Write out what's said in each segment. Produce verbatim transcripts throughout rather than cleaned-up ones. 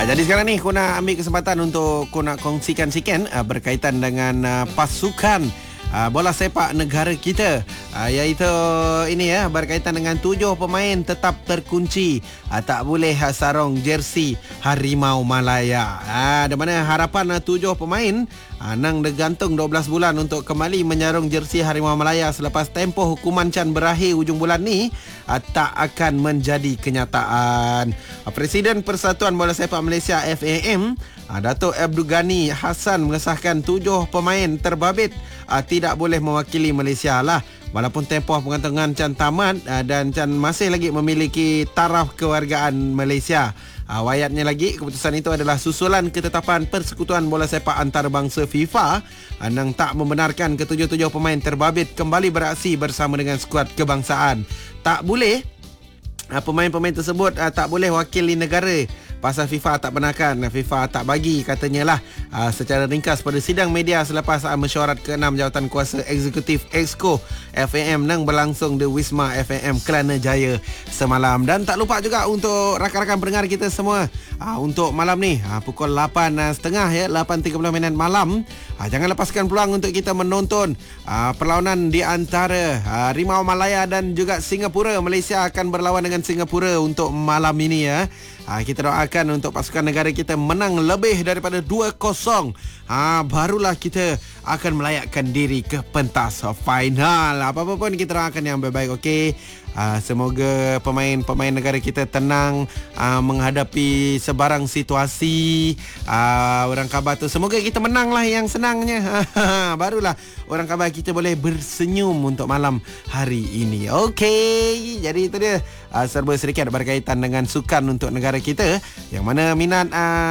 Ah, jadi sekarang ni aku nak ambil kesempatan untuk aku nak kongsikan sikit uh, berkaitan dengan uh, pasukan uh, bola sepak negara kita, uh, iaitu ini ya, berkaitan dengan tujuh pemain tetap terkunci, uh, tak boleh uh, sarung jersey Harimau Malaya. Uh, di mana harapan uh, tujuh pemain uh, nang digantung dua belas bulan untuk kembali menyarung jersey Harimau Malaya selepas tempoh hukuman Chan berakhir hujung bulan ni uh, tak akan menjadi kenyataan. Uh, Presiden Persatuan Bola Sepak Malaysia F A M, Datuk Abdul Ghani Hassan mengesahkan tujuh pemain terbabit uh, tidak boleh mewakili Malaysia lah. Walaupun tempoh pengantungan Chan tamat uh, dan Chan masih lagi memiliki taraf kewargaan Malaysia. Uh, wayatnya lagi, keputusan itu adalah susulan ketetapan Persekutuan Bola Sepak Antarabangsa FIFA uh, yang tak membenarkan ketujuh-tujuh pemain terbabit kembali beraksi bersama dengan skuad kebangsaan. Tak boleh Uh, pemain-pemain tersebut uh, tak boleh wakili negara. Pasal FIFA tak benarkan, FIFA tak bagi katanya lah uh, secara ringkas pada sidang media selepas uh, mesyuarat keenam Jawatan Kuasa Eksekutif Exco F A M yang berlangsung di Wisma F A M Kelana Jaya semalam. Dan tak lupa juga untuk rakan-rakan pendengar kita semua, uh, untuk malam ni uh, pukul lapan tiga puluh ya, lapan tiga puluh minit malam, uh, jangan lepaskan peluang untuk kita menonton uh, perlawanan di antara uh, Harimau Malaya dan juga Singapura. Malaysia akan berlawan dengan Singapura untuk malam ini ya. Ha, kita doakan untuk pasukan negara kita menang lebih daripada dua kosong. Ha, barulah kita akan melayakkan diri ke pentas final. Apa-apa pun kita doakan yang baik-baik, okey. Ha, semoga pemain-pemain negara kita tenang ha, menghadapi sebarang situasi. Ha, orang khabar tu semoga kita menanglah yang senangnya. Ha, barulah orang khabar kita boleh bersenyum untuk malam hari ini. Okey, jadi itu dia uh, serba sedikit berkaitan dengan sukan untuk negara kita. Yang mana minat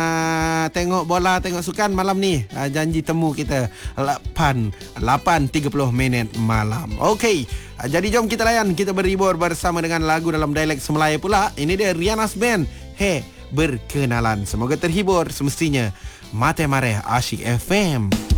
uh, tengok bola, tengok sukan malam ni, uh, janji temu kita lapan tiga puluh minit malam. Okey, uh, jadi jom kita layan, kita berhibur bersama dengan lagu dalam dialek Semelaya pula. Ini dia Rianas Band, Hey Berkenalan. Semoga terhibur semestinya. Mate Mareh Asyik F M.